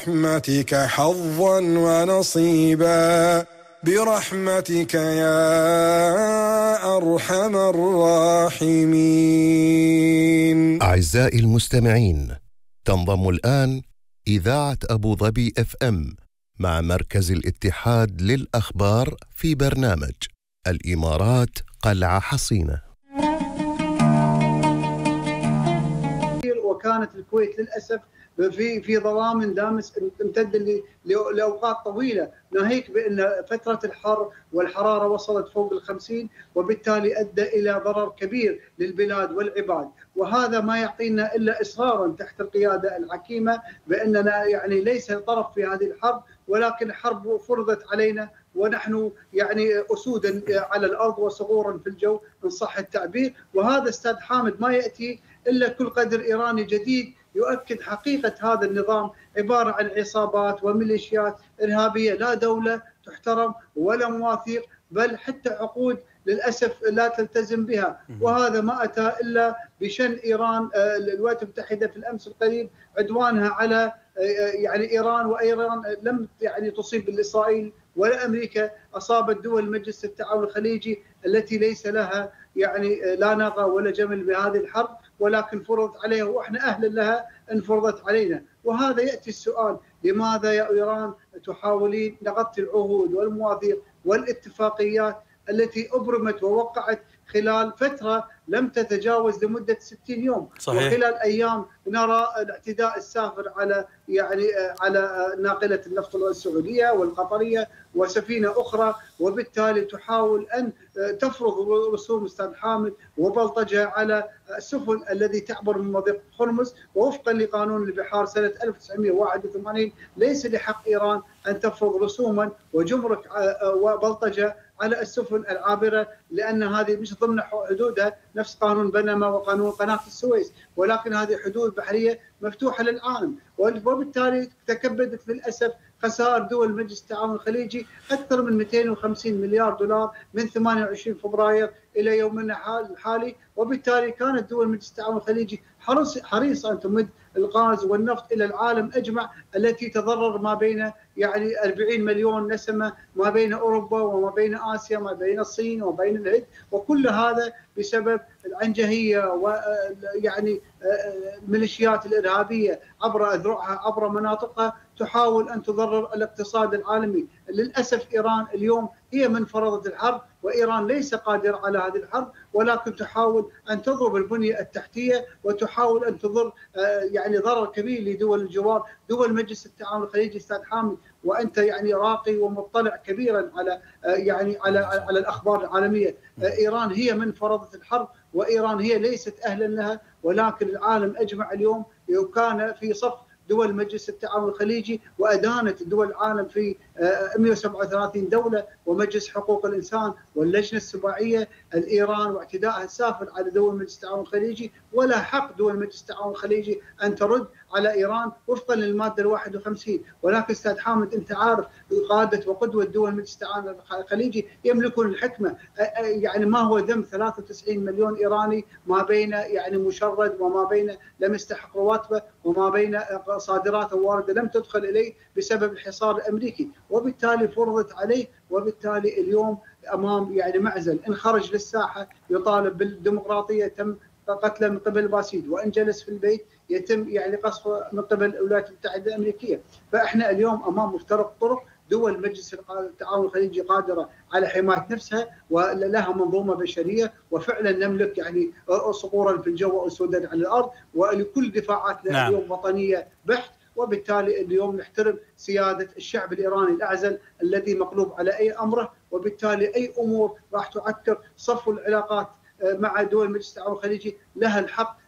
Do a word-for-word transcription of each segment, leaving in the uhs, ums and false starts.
برحمتك حظا ونصيبا برحمتك يا أرحم الراحمين. أعزائي المستمعين، تنضم الآن إذاعة أبو ظبي اف ام مع مركز الاتحاد للأخبار في برنامج الإمارات قلعة حصينة. وكانت الكويت للأسف في في ظلام دامس امتد لاوقات طويله، ناهيك بان فتره الحر والحراره وصلت فوق الخمسين، وبالتالي ادى الى ضرر كبير للبلاد والعباد، وهذا ما يعطينا الا اصرارا تحت القياده الحكيمه باننا يعني ليس طرف في هذه الحرب، ولكن الحرب فرضت علينا ونحن يعني اسودا على الارض وصغورا في الجو ان صح التعبير. وهذا استاذ حامد ما ياتي الا كل قدر ايراني جديد يؤكد حقيقة هذا النظام عبارة عن عصابات وميليشيات إرهابية، لا دولة تحترم ولا مواثيق، بل حتى عقود للأسف لا تلتزم بها. وهذا ما أتى إلا بشن إيران الولايات المتحدة في الأمس القريب عدوانها على يعني إيران، وإيران لم يعني تصيب بالإسرائيل ولا أمريكا، أصابت دول مجلس التعاون الخليجي التي ليس لها يعني لا ناقة ولا جمل بهذه الحرب، ولكن فرضت عليها واحنا اهل لها ان فرضت علينا. وهذا ياتي السؤال: لماذا يا ايران تحاولين نقض العهود والمواثيق والاتفاقيات التي ابرمت ووقعت خلال فتره لم تتجاوز لمده ستين يوم؟ صحيح. وخلال ايام نرى الاعتداء السافر على يعني على ناقله النفط السعوديه والقطريه وسفينه اخرى، وبالتالي تحاول ان تفرض رسوم استاذ حامد وبلطجه على السفن الذي تعبر من مضيق هرمز. ووفقا لقانون البحار سنه ألف وتسعمئة وواحد وثمانين ليس لحق ايران ان تفرض رسوما وجمرك وبلطجه على السفن العابره، لان هذه مش ضمن حدودها نفس قانون بنما وقانون قناه السويس، ولكن هذه حدود بحريه مفتوحه للعالم. وبالتالي تكبدت للاسف خسائر دول مجلس التعاون الخليجي اكثر من مئتين وخمسين مليار دولار من ثمانية وعشرين فبراير الى يومنا الحالي. وبالتالي كانت دول مجلس التعاون الخليجي حريصه ان تمد الغاز والنفط الى العالم اجمع، التي تضرر ما بين يعني أربعين مليون نسمه ما بين اوروبا وما بين اسيا، ما بين الصين وما بين الهند، وكل هذا بسبب العنجهيه ويعني الميليشيات الارهابيه عبر اذرعها عبر مناطقها تحاول ان تضرر الاقتصاد العالمي. للاسف ايران اليوم هي من فرضت الحرب، وايران ليس قادر على هذه الحرب، ولكن تحاول ان تضرب البنيه التحتيه وتحاول ان تضر يعني ضرر كبير لدول الجوار، دول مجلس التعاون الخليجي. استاذ حامد، وانت يعني راقي ومطلع كبيرا على يعني على على الاخبار العالميه، ايران هي من فرضت الحرب، وايران هي ليست اهلا لها، ولكن العالم اجمع اليوم كان في صف دول مجلس التعاون الخليجي، وأدانت دول العالم في مئة وسبعة وثلاثين دولة ومجلس حقوق الإنسان واللجنة السباعية الإيران واعتدائها السافر على دول مجلس التعاون الخليجي. ولا حق دول مجلس التعاون الخليجي أن ترد على إيران وفقا للمادة الواحد وخمسين. ولكن أستاذ حامد، أنت عارف قادة وقدوة دول مجلس التعاون الخليجي يملكون الحكمة. يعني ما هو ذنب ثلاثة وتسعين مليون إيراني ما بين يعني مشرد وما بين لم يستحق رواتبه وما بين صادرات واردة لم تدخل إليه بسبب الحصار الأمريكي، وبالتالي فرضت عليه. وبالتالي اليوم أمام يعني معزل، إن خرج للساحة يطالب بالديمقراطية تم قتله من قبل باسيد، وإن جلس في البيت يتم يعني قصفه من قبل الولايات المتحدة الأمريكية. فإحنا اليوم أمام مفترق طرق. دول مجلس التعاون الخليجي قادرة على حماية نفسها ولها منظومة بشرية، وفعلا نملك يعني صقورا في الجو وأسودا على الأرض، ولكل دفاعاتنا نعم. اليوم وطنية بحت. وبالتالي اليوم نحترم سيادة الشعب الإيراني الأعزل الذي مقلوب على أي أمره، وبالتالي أي أمور راح تعكر صفو العلاقات مع دول مجلس التعاون الخليجي لها الحق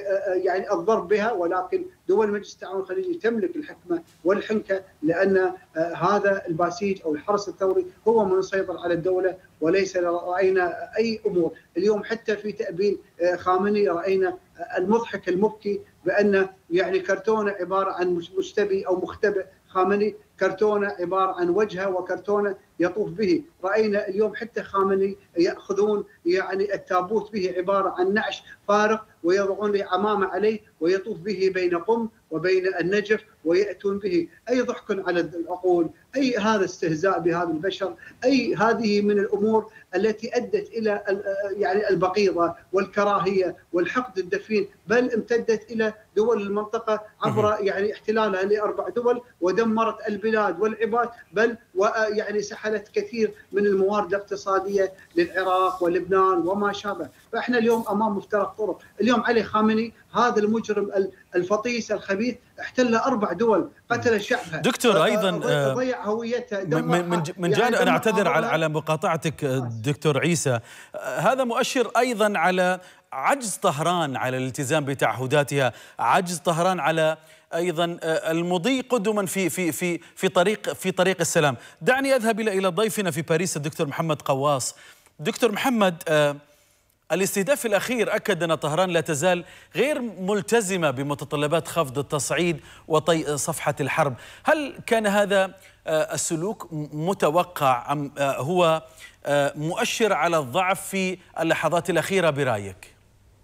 يعني الضرب بها، ولكن دول مجلس التعاون الخليجي تملك الحكمة والحنكة، لأن هذا الباسيج أو الحرس الثوري هو من يسيطر على الدولة، وليس رأينا أي أمور. اليوم حتى في تأبين خامنئي رأينا المضحك المبكي بأن يعني كرتونة عبارة عن مشتبي أو مختبئ خامنئي كرتونة عبارة عن وجهه وكرتونة يطوف به. رأينا اليوم حتى خامنئي يأخذون يعني التابوت به عبارة عن نعش فارغ ويضعون عمامة عليه ويطوف به بين قم وبين النجف ويأتون به. أي ضحك على العقول، أي هذا استهزاء بهذا البشر، أي هذه من الأمور التي أدت إلى يعني البغيضة والكراهية والحقد الدفين، بل امتدت إلى دول المنطقة عبر يعني احتلالها لأربع دول ودمرت البلاد والعباد، بل ويعني سحلت كثير من الموارد الاقتصادية للعراق ولبنان وما شابه. فإحنا اليوم أمام مفترق طرق. اليوم علي خامنئي هذا المجرم الفطيس الخبيث احتل أربع دول، قتل شعبها. دكتور أيضا ضيع هويتها، من من, من جانب أنا أعتذر على على مقاطعتك دكتور عيسى، هذا مؤشر أيضا على عجز طهران على الالتزام بتعهداتها، عجز طهران على ايضا المضي قدما في في في في طريق في طريق السلام. دعني اذهب الى الى ضيفنا في باريس الدكتور محمد قواص. دكتور محمد، الاستهداف الأخير أكد أن طهران لا تزال غير ملتزمة بمتطلبات خفض التصعيد وطي صفحة الحرب. هل كان هذا السلوك متوقع أم هو مؤشر على الضعف في اللحظات الأخيرة برأيك؟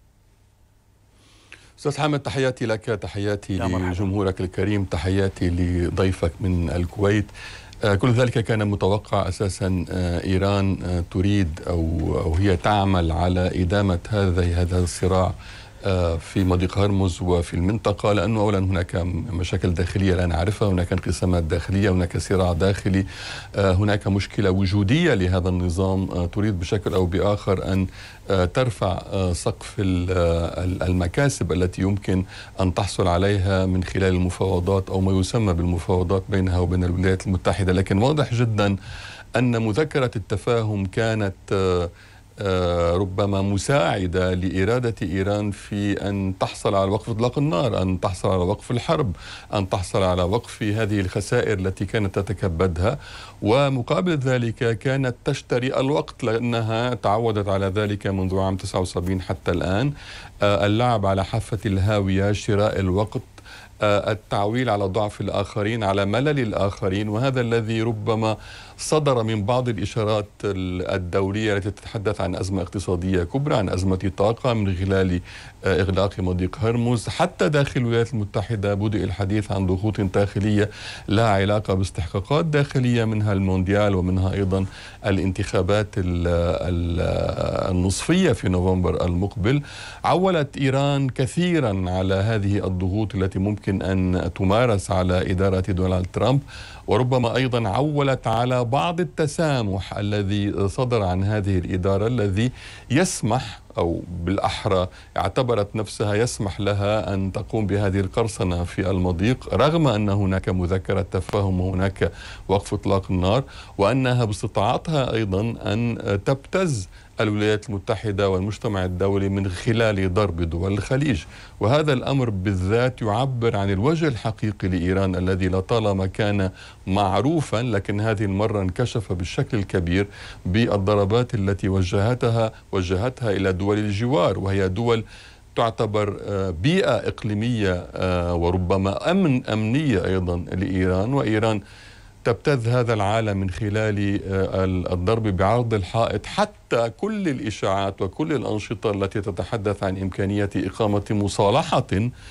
أستاذ حامد، تحياتي لك، تحياتي لجمهورك الكريم، تحياتي لضيفك من الكويت. كل ذلك كان متوقع أساسا. إيران تريد أو أو هي تعمل على إدامة هذا هذا الصراع في مضيق هرمز وفي المنطقة، لأنه أولا هناك مشاكل داخلية لا نعرفها، هناك انقسامات داخلية، هناك صراع داخلي، هناك مشكلة وجودية لهذا النظام تريد بشكل أو بآخر أن ترفع سقف المكاسب التي يمكن أن تحصل عليها من خلال المفاوضات أو ما يسمى بالمفاوضات بينها وبين الولايات المتحدة. لكن واضح جدا أن مذكرة التفاهم كانت ربما مساعدة لإرادة إيران في أن تحصل على وقف إطلاق النار، أن تحصل على وقف الحرب، أن تحصل على وقف هذه الخسائر التي كانت تتكبدها، ومقابل ذلك كانت تشتري الوقت لأنها تعودت على ذلك منذ عام تسعة وسبعين حتى الآن. اللعب على حافة الهاوية، شراء الوقت، التعويل على ضعف الآخرين، على ملل الآخرين، وهذا الذي ربما صدر من بعض الإشارات الدولية التي تتحدث عن أزمة اقتصادية كبرى، عن أزمة طاقة من خلال إغلاق مضيق هرمز. حتى داخل الولايات المتحدة بدأ الحديث عن ضغوط داخلية لها علاقة باستحقاقات داخلية، منها المونديال ومنها أيضا الانتخابات النصفية في نوفمبر المقبل. عولت إيران كثيرا على هذه الضغوط التي ممكن أن تمارس على إدارة دونالد ترامب، وربما أيضا عولت على بعض التسامح الذي صدر عن هذه الإدارة، الذي يسمح أو بالأحرى اعتبرت نفسها يسمح لها أن تقوم بهذه القرصنة في المضيق، رغم أن هناك مذكرة تفاهم وهناك وقف إطلاق النار، وأنها باستطاعتها أيضا أن تبتز الولايات المتحدة والمجتمع الدولي من خلال ضرب دول الخليج. وهذا الأمر بالذات يعبر عن الوجه الحقيقي لإيران الذي لطالما كان معروفا، لكن هذه المرة انكشف بالشكل الكبير بالضربات التي وجهتها وجهتها إلى دول الجوار، وهي دول تعتبر بيئة إقليمية وربما أمن أمنية أيضا لإيران. وإيران تبتذ هذا العالم من خلال الضرب بعرض الحائط. حتى كل الإشاعات وكل الأنشطة التي تتحدث عن إمكانية إقامة مصالحة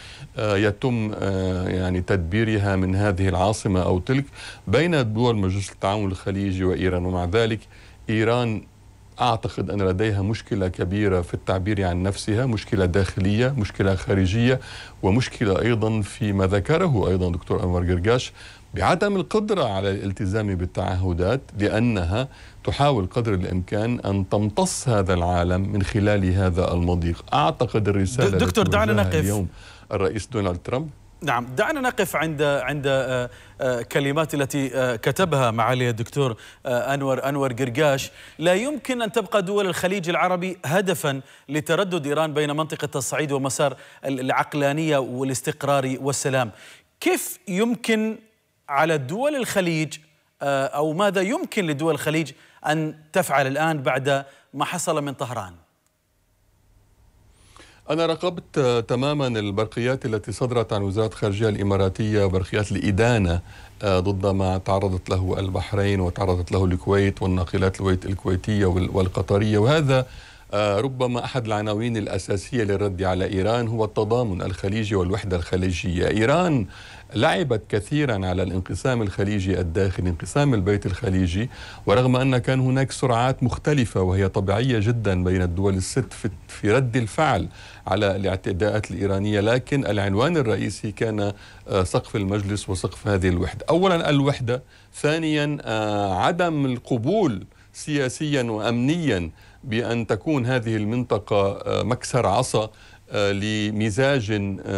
يتم يعني تدبيرها من هذه العاصمة أو تلك بين دول مجلس التعاون الخليجي وإيران. ومع ذلك إيران أعتقد أن لديها مشكلة كبيرة في التعبير عن نفسها، مشكلة داخلية، مشكلة خارجية، ومشكلة أيضا فيما ذكره أيضا دكتور أنور قرقاش بعدم القدرة على الالتزام بالتعهدات، لأنها تحاول قدر الإمكان أن تمتص هذا العالم من خلال هذا المضيق. أعتقد الرسالة دكتور دعنا نقف اليوم الرئيس دونالد ترامب. نعم، دعنا نقف عند عند كلمات التي كتبها معالي الدكتور أنور أنور قرقاش. لا يمكن أن تبقى دول الخليج العربي هدفا لتردد إيران بين منطقة الصعيد ومسار العقلانية والاستقرار والسلام. كيف يمكن على دول الخليج أو ماذا يمكن لدول الخليج أن تفعل الآن بعد ما حصل من طهران؟ أنا راقبت تماما البرقيات التي صدرت عن وزارة الخارجية الإماراتية، برقيات الإدانة ضد ما تعرضت له البحرين وتعرضت له الكويت والناقلات الكويتية والقطرية، وهذا ربما أحد العناوين الأساسية للرد على إيران هو التضامن الخليجي والوحدة الخليجية. إيران لعبت كثيرا على الانقسام الخليجي الداخلي، انقسام البيت الخليجي، ورغم أن كان هناك سرعات مختلفة وهي طبيعية جدا بين الدول الست في رد الفعل على الاعتداءات الإيرانية، لكن العنوان الرئيسي كان سقف المجلس وسقف هذه الوحدة. أولا الوحدة، ثانيا عدم القبول سياسيا وأمنيا بأن تكون هذه المنطقة مكسر عصا لمزاج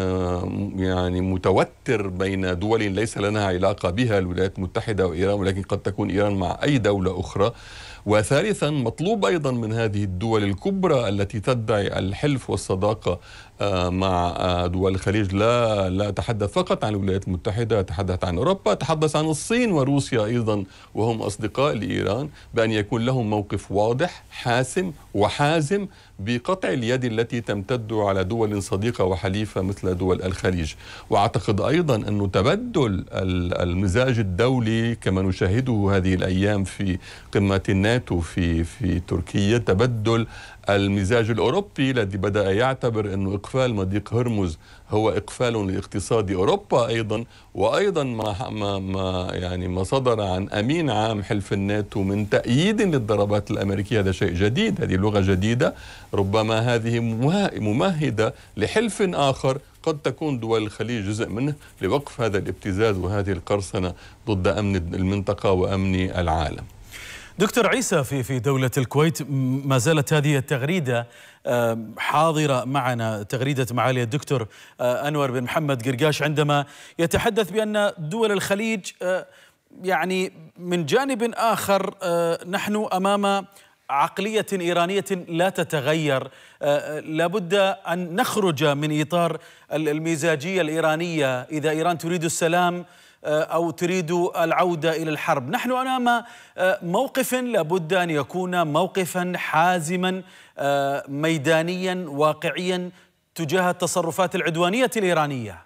يعني متوتر بين دول ليس لنا علاقة بها، الولايات المتحدة وإيران، ولكن قد تكون إيران مع أي دولة أخرى. وثالثا مطلوب أيضا من هذه الدول الكبرى التي تدعي الحلف والصداقة مع دول الخليج، لا لا أتحدث فقط عن الولايات المتحدة، أتحدث عن أوروبا، أتحدث عن الصين وروسيا أيضا وهم أصدقاء لإيران، بأن يكون لهم موقف واضح حاسم وحازم بقطع اليد التي تمتد على دول صديقة وحليفة مثل دول الخليج. وأعتقد أيضا أن تبدل المزاج الدولي كما نشاهده هذه الأيام في قمة الناتو في في تركيا، تبدل المزاج الأوروبي الذي بدأ يعتبر أن إقفال مضيق هرمز هو إقفال لاقتصاد أوروبا أيضا، وأيضا ما ما ما يعني ما صدر عن أمين عام حلف الناتو من تأييد للضربات الأمريكية، هذا شيء جديد، هذه لغة جديدة، ربما هذه ممهدة لحلف آخر قد تكون دول الخليج جزء منه لوقف هذا الابتزاز وهذه القرصنة ضد أمن المنطقة وأمن العالم. دكتور عيسى، في في دولة الكويت ما زالت هذه التغريدة حاضرة معنا، تغريدة معالي الدكتور أنور بن محمد قرقاش عندما يتحدث بأن دول الخليج يعني من جانب آخر نحن أمام عقلية إيرانية لا تتغير، لابد أن نخرج من إطار المزاجية الإيرانية إذا إيران تريد السلام أو تريد العودة إلى الحرب. نحن أمام موقف لابد أن يكون موقفا حازما ميدانيا واقعيا تجاه التصرفات العدوانية الإيرانية.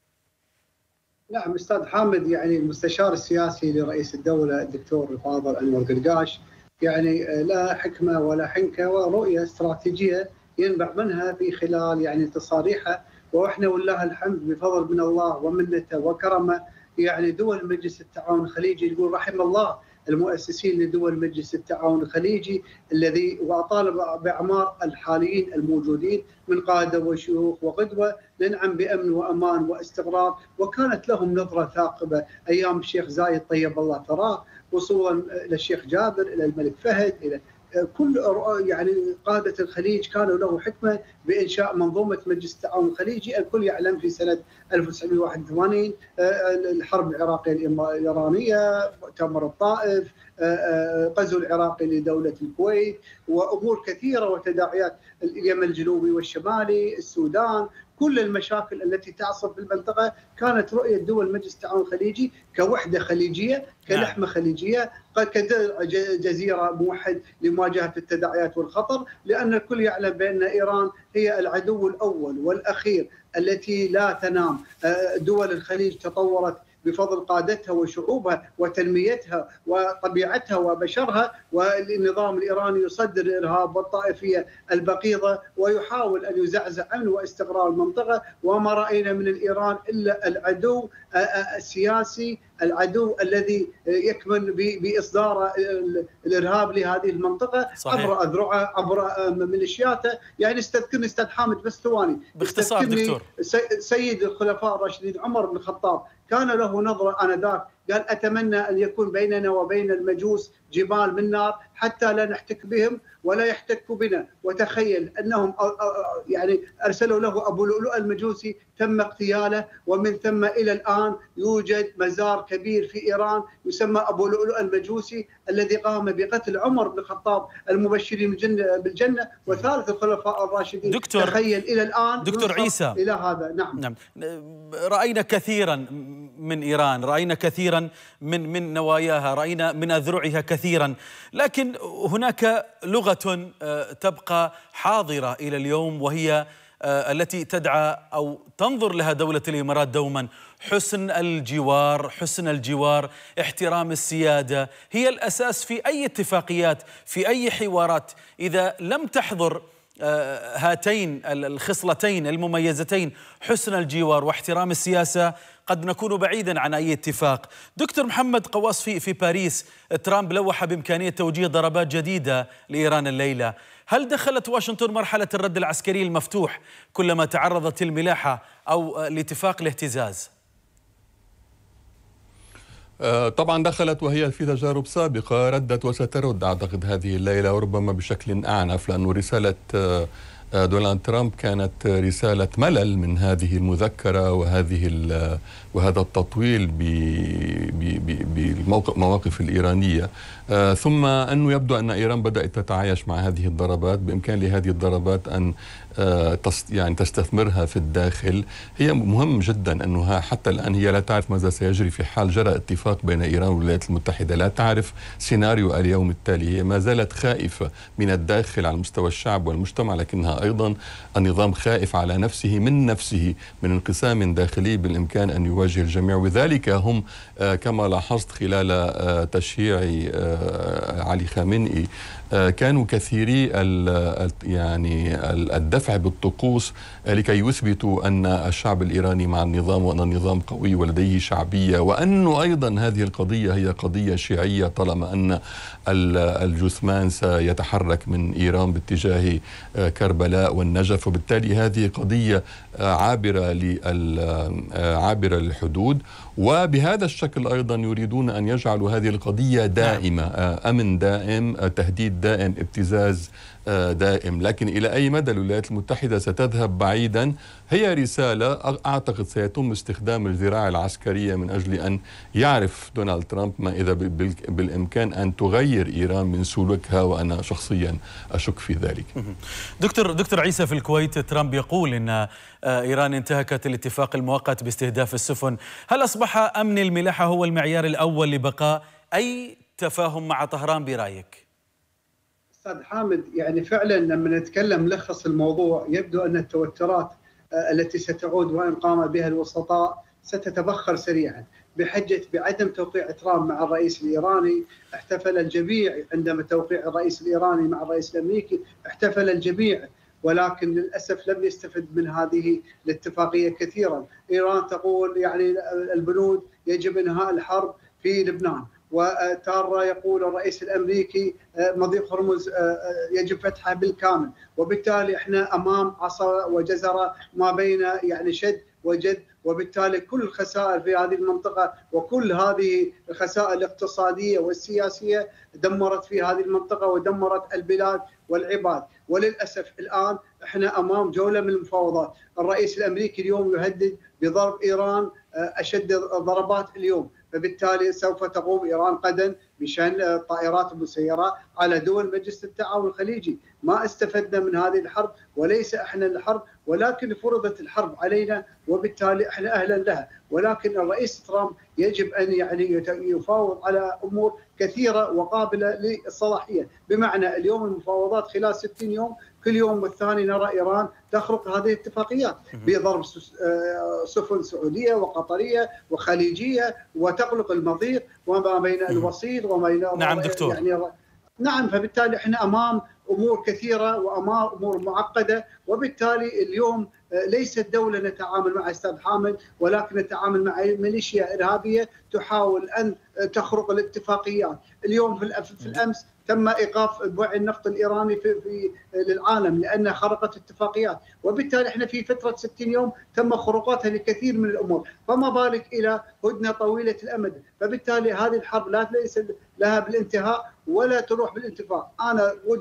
نعم أستاذ حامد، يعني المستشار السياسي لرئيس الدولة الدكتور الفاضل أنور قرقاش يعني لا حكمة ولا حنكة ورؤية استراتيجية ينبع منها في خلال يعني تصاريحه، وإحنا والله الحمد بفضل من الله ومنته وكرمه يعني دول مجلس التعاون الخليجي، يقول رحم الله المؤسسين لدول مجلس التعاون الخليجي الذي وأطال بأعمار الحاليين الموجودين من قادة وشيوخ وقدوة، ننعم بأمن وأمان واستقرار، وكانت لهم نظرة ثاقبة أيام الشيخ زايد طيب الله ثراه، وصولا إلى الشيخ جابر، إلى الملك فهد، إلى كل يعني قادة الخليج كانوا له حكمة بإنشاء منظومة مجلس التعاون الخليجي. الكل يعلم في سنة ألف وتسعمئة وواحد وثمانين الحرب العراقية الإيرانية، مؤتمر الطائف، غزو العراقي لدولة الكويت، وأمور كثيرة وتداعيات اليمن الجنوبي والشمالي، السودان، كل المشاكل التي تعصف في المنطقة كانت رؤية دول مجلس التعاون الخليجي كوحدة خليجية، كلحمة خليجية، كجزيرة موحد لمواجهة التداعيات والخطر، لأن الكل يعلم بأن إيران هي العدو الأول والأخير التي لا تنام. دول الخليج تطورت بفضل قادتها وشعوبها وتنميتها وطبيعتها وبشرها، والنظام الإيراني يصدر الإرهاب والطائفية البغيضة ويحاول أن يزعزع أمن واستقرار المنطقة، وما رأينا من الإيران إلا العدو السياسي، العدو الذي يكمن بإصدار الإرهاب لهذه المنطقة. صحيح. عبر أذرعه، عبر ميليشياته. يعني استذكرني أستاذ حامد بس ثواني باختصار دكتور. سيد الخلفاء الراشدين عمر بن الخطاب كان له نظرة آنذاك، قال أتمنى أن يكون بيننا وبين المجوس جبال من نار حتى لا نحتك بهم ولا يحتكوا بنا. وتخيل أنهم يعني أرسلوا له أبو لؤلؤ المجوسي، تم اغتياله، ومن ثم إلى الآن يوجد مزار كبير في إيران يسمى أبو لؤلؤ المجوسي الذي قام بقتل عمر بن الخطاب المبشرين بالجنة وثالث الخلفاء الراشدين. دكتور تخيل إلى الآن دكتور عيسى إلى هذا. نعم. نعم رأينا كثيرا من إيران، رأينا كثيرا من من نواياها، رأينا من أذرعها كثيرا، لكن هناك لغة تبقى حاضرة إلى اليوم وهي التي تدعى أو تنظر لها دولة الإمارات دوما، حسن الجوار، حسن الجوار، احترام السيادة، هي الأساس في أي اتفاقيات، في أي حوارات. إذا لم تحضر هاتين الخصلتين المميزتين، حسن الجوار واحترام السياسة، قد نكون بعيدا عن أي اتفاق. دكتور محمد قواص، في في باريس ترامب لوح بإمكانية توجيه ضربات جديدة لإيران الليلة. هل دخلت واشنطن مرحلة الرد العسكري المفتوح كلما تعرضت الملاحة أو لاتفاق الاهتزاز؟ طبعا دخلت، وهي في تجارب سابقة ردت وسترد أعتقد هذه الليلة، وربما بشكل أعنف، لأنه رسالة دونالد ترامب كانت رسالة ملل من هذه المذكرة وهذه وهذا التطويل بالمواقف الإيرانية، ثم أنه يبدو أن إيران بدأت تتعايش مع هذه الضربات، بإمكان لهذه الضربات أن يعني تستثمرها في الداخل. هي مهم جدا أنها حتى الآن هي لا تعرف ماذا سيجري في حال جرى اتفاق بين إيران والولايات المتحدة، لا تعرف سيناريو اليوم التالي. هي ما زالت خائفة من الداخل على مستوى الشعب والمجتمع، لكنها أيضا النظام خائف على نفسه من نفسه، من انقسام داخلي بالإمكان أن يواجه الجميع. وذلك هم كما لاحظت خلال تشييع علي خامنئي كانوا كثيري يعني الدفع بالطقوس لكي يثبتوا أن الشعب الإيراني مع النظام، وأن النظام قوي ولديه شعبية، وأنه أيضا هذه القضية هي قضية شيعية، طالما أن الجثمان سيتحرك من إيران باتجاه كربلاء والنجف، وبالتالي هذه قضية عابرة عابرة للحدود. وبهذا الشكل أيضا يريدون أن يجعلوا هذه القضية دائمة، أمن دائم، تهديد دائم، ابتزاز دائم. لكن إلى أي مدى الولايات المتحدة ستذهب بعيدا؟ هي رسالة أعتقد سيتم استخدام الذراع العسكرية من أجل أن يعرف دونالد ترامب ما إذا بالإمكان أن تغير إيران من سلوكها، وأنا شخصيا أشك في ذلك. دكتور دكتور عيسى، في الكويت ترامب يقول إن إيران انتهكت الاتفاق المؤقت باستهداف السفن. هل أصبح أمن الملاحة هو المعيار الأول لبقاء أي تفاهم مع طهران برأيك؟ أستاذ حامد، يعني فعلا لما نتكلم ملخص الموضوع يبدو أن التوترات التي ستعود وإن قام بها الوسطاء ستتبخر سريعا بحجة بعدم توقيع ترامب مع الرئيس الإيراني. احتفل الجميع عندما توقيع الرئيس الإيراني مع الرئيس الأمريكي، احتفل الجميع، ولكن للأسف لم يستفد من هذه الاتفاقية كثيرا. إيران تقول يعني البنود يجب إنهاء الحرب في لبنان، وتارة يقول الرئيس الأمريكي مضيق هرمز يجب فتحه بالكامل، وبالتالي احنا أمام عصا وجزرة ما بين يعني شد وجد، وبالتالي كل الخسائر في هذه المنطقة وكل هذه الخسائر الاقتصادية والسياسية دمرت في هذه المنطقة ودمرت البلاد والعباد. وللأسف الآن احنا أمام جولة من المفاوضات. الرئيس الأمريكي اليوم يهدد بضرب إيران أشد ضربات اليوم، فبالتالي سوف تقوم إيران غدا بشأن الطائرات المسيرة على دول مجلس التعاون الخليجي. ما استفدنا من هذه الحرب، وليس احنا الحرب، ولكن فرضت الحرب علينا، وبالتالي احنا اهلا لها. ولكن الرئيس ترامب يجب ان يعني يفاوض على امور كثيره وقابله للصلاحيه، بمعنى اليوم المفاوضات خلال ستين يوم، كل يوم والثاني نرى ايران تخرق هذه الاتفاقيات بضرب سفن سعوديه وقطريه وخليجيه، وتغلق المضيق وما بين الوسيط وما بين نعم دكتور يعني نعم. فبالتالي احنا امام امور كثيره وامام امور معقده، وبالتالي اليوم ليست دوله نتعامل معها استاذ حامد، ولكن نتعامل مع ميليشيا ارهابيه تحاول ان تخرق الاتفاقيات. اليوم في الامس تم ايقاف بيع النفط الايراني في, في للعالم لانها خرقت اتفاقيات، وبالتالي احنا في فتره ستين يوم تم خروقاتها لكثير من الامور، فما بالك الى هدنه طويله الامد. فبالتالي هذه الحرب لا ليس لها بالانتهاء ولا تروح بالانتفاع. انا